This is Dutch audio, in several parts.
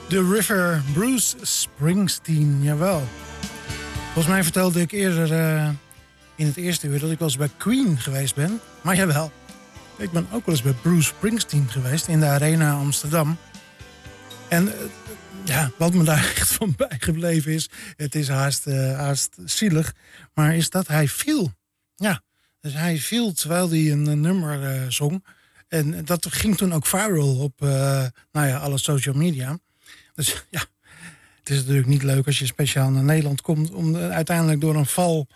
The River, Bruce Springsteen, jawel. Volgens mij vertelde ik eerder in het eerste uur dat ik wel eens bij Queen geweest ben. Maar jawel, ik ben ook wel eens bij Bruce Springsteen geweest in de Arena Amsterdam. En wat me daar echt van bijgebleven is, het is haast zielig, maar is dat hij viel. Ja, dus hij viel terwijl hij een nummer zong. En dat ging toen ook viral op alle social media. Dus ja, het is natuurlijk niet leuk als je speciaal naar Nederland komt om uiteindelijk door een val...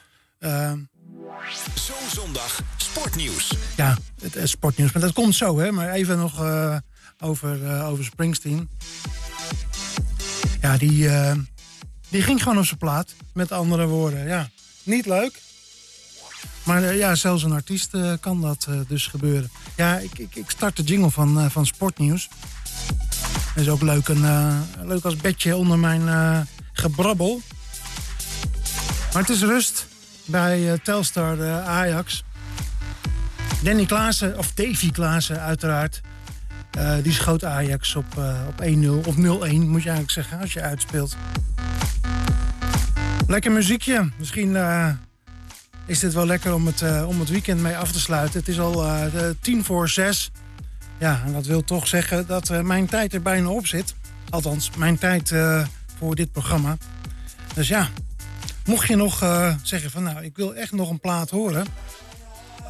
Zo'n zondag sportnieuws. Ja, het sportnieuws. Maar dat komt zo, hè. Maar even nog over Springsteen. Ja, die ging gewoon op zijn plaat. Met andere woorden, ja. Niet leuk. Maar zelfs een artiest kan dat dus gebeuren. Ja, ik start de jingle van sportnieuws. Dat is ook leuk, leuk als bedje onder mijn gebrabbel. Maar het is rust bij Telstar Ajax. Davy Klaassen uiteraard. Die schoot Ajax op 1-0 of 0-1 moet je eigenlijk zeggen als je uitspeelt. Lekker muziekje. Misschien is dit wel lekker om het weekend mee af te sluiten. Het is al 5:50. Ja, en dat wil toch zeggen dat mijn tijd er bijna op zit. Althans, mijn tijd voor dit programma. Dus ja, mocht je nog zeggen van ik wil echt nog een plaat horen.